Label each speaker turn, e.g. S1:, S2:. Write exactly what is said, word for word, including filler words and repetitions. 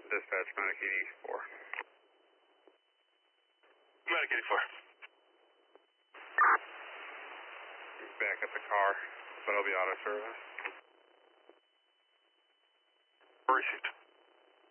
S1: Dispatch, Medic eighty-four.
S2: Medic eighty-four.
S1: Back at the car, but I'll be out of service.
S2: Received.